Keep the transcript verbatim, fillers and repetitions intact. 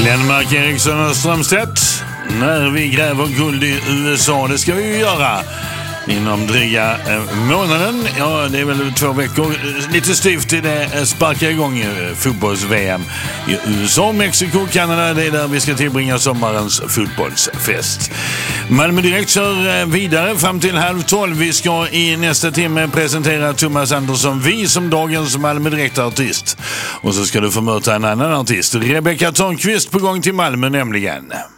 Glenmark, Eriksson och Strömstedt. När vi gräver guld i U S A, det ska vi ju göra inom dryga eh, månaden. Ja, det är väl två veckor. Lite styvt till det sparkar igång fotbolls-V M i U S A, Mexiko, Kanada. Det är där vi ska tillbringa sommarens fotbollsfest. Malmö Direkt kör vidare fram till halv tolv. Vi ska i nästa timme presentera Thomas Andersson, vi som dagens Malmö Direkt-artist. Och så ska du få möta en annan artist, Rebecca Törnqvist, på gång till Malmö nämligen.